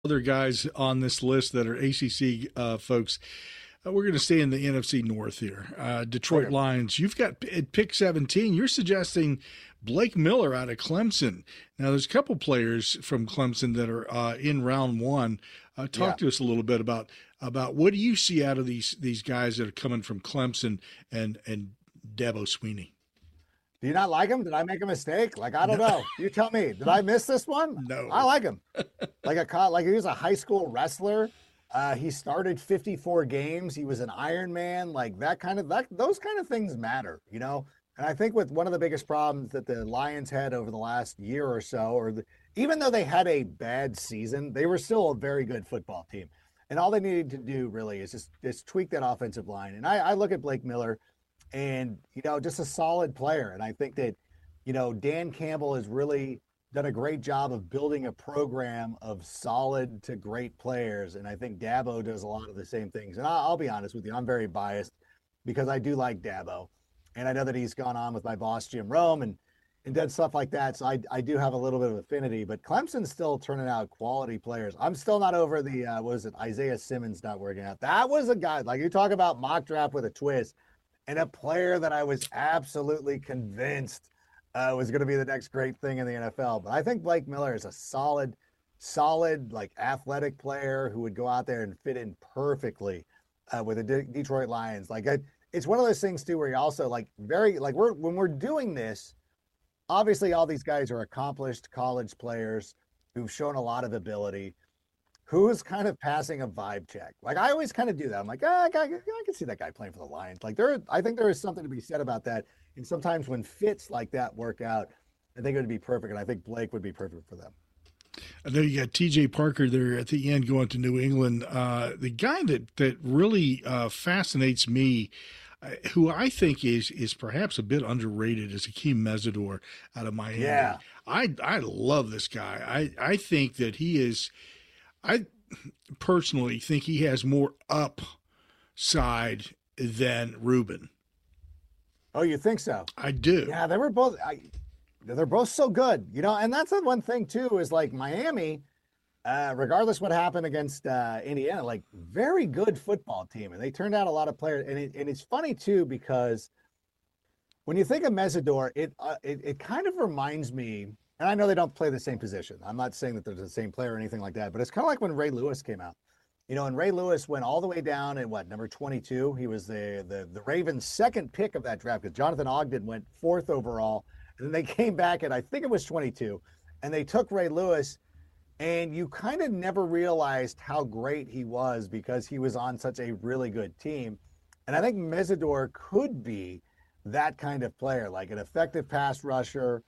other guys on this list that are ACC folks. We're going to stay in the NFC North here. Detroit Okay. Lions. You've got at pick 17. You're suggesting Blake Miller out of Clemson. Now, there's a couple players from Clemson that are in round one. Talk Yeah. to us a little bit about what do you see out of these guys that are coming from Clemson and Dabo Sweeney. Do you not like him? Did I make a mistake? Like, I don't No, know. You tell me. Did I miss this one? I no. like him. Like he was a high school wrestler. He started 54 games. He was an Iron Man. Like those kind of things matter, you know? And I think with one of the biggest problems that the Lions had over the last year or so, even though they had a bad season, they were still a very good football team. And all they needed to do really is just tweak that offensive line. And I look at Blake Miller and, just a solid player. And I think that, Dan Campbell has really done a great job of building a program of solid to great players. And I think Dabo does a lot of the same things. And I'll be honest with you, I'm very biased because I do like Dabo. And I know that he's gone on with my boss, Jim Rome, and done stuff like that. So I do have a little bit of affinity, but Clemson's still turning out quality players. I'm still not over the, Isaiah Simmons not working out. That was a guy, like you talk about mock draft with a twist, and a player that I was absolutely convinced was going to be the next great thing in the NFL. But I think Blake Miller is a solid, like athletic player who would go out there and fit in perfectly with the Detroit Lions. It's one of those things too, where you also when we're doing this, obviously all these guys are accomplished college players who've shown a lot of ability. Who's kind of passing a vibe check? Like I always kind of do that. I'm like, I can see that guy playing for the Lions. I think there is something to be said about that. And sometimes when fits like that work out, I think it would be perfect. And I think Blake would be perfect for them. I know you got T.J. Parker there at the end going to New England. The guy that really fascinates me, who I think is perhaps a bit underrated, is Akeem Mesidor out of Miami. Yeah. I love this guy. I think that he is. I personally think he has more upside than Ruben. Oh, you think so? I do. Yeah, they're both so good, and that's the one thing too, is like Miami, regardless what happened against Indiana, like very good football team. And they turned out a lot of players. And it's funny too, because when you think of Mesidor, it kind of reminds me, and I know they don't play the same position. I'm not saying that they're the same player or anything like that, but it's kind of like when Ray Lewis came out. And Ray Lewis went all the way down at number 22. He was the Ravens' second pick of that draft because Jonathan Ogden went fourth overall. And then they came back at, I think it was 22, and they took Ray Lewis, and you kind of never realized how great he was because he was on such a really good team. And I think Mesidor could be that kind of player, like an effective pass rusher.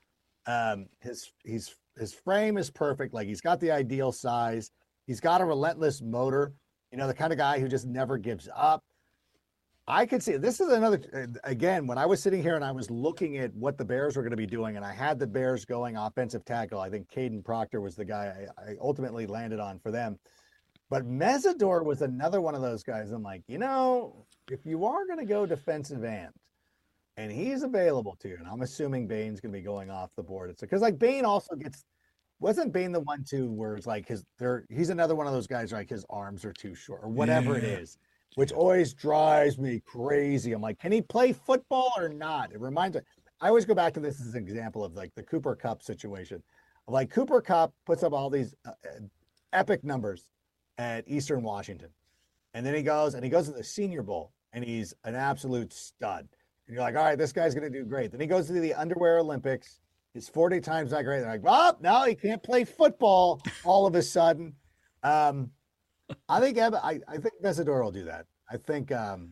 His frame is perfect. Like he's got the ideal size. He's got a relentless motor, the kind of guy who just never gives up. I could see this is another, again, when I was sitting here and I was looking at what the Bears were going to be doing, and I had the Bears going offensive tackle. I think Caden Proctor was the guy I ultimately landed on for them. But Mesidor was another one of those guys. I'm like, if you are going to go defensive end, and he's available to you, and I'm assuming Bain's going to be going off the board. It's because like Bain also wasn't Bain the one too where it's like he's another one of those guys like his arms are too short or whatever it is, which always drives me crazy. I'm like, can he play football or not? It reminds me. I always go back to this as an example of like the Cooper Kupp situation. Like Cooper Kupp puts up all these epic numbers at Eastern Washington, and then he goes to the Senior Bowl, and he's an absolute stud. And you're like, all right, this guy's going to do great. Then he goes to the Underwear Olympics. It's 40 times that great. They're like, well, now he can't play football all of a sudden. I think Mesidor will do that. I think,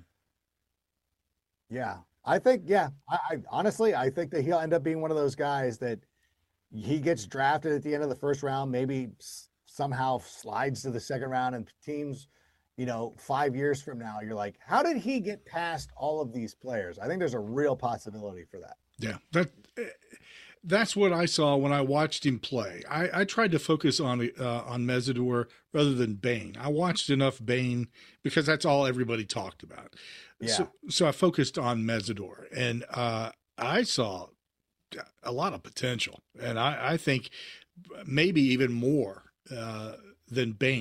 I honestly, I think that he'll end up being one of those guys that he gets drafted at the end of the first round, maybe somehow slides to the second round, and teams, 5 years from now, you're like, how did he get past all of these players? I think there's a real possibility for that. Yeah, that's what I saw when I watched him play. I tried to focus on Mesidor rather than Bain. I watched enough Bain because that's all everybody talked about. Yeah. So I focused on Mesidor, and I saw a lot of potential, and I think maybe even more than Bane.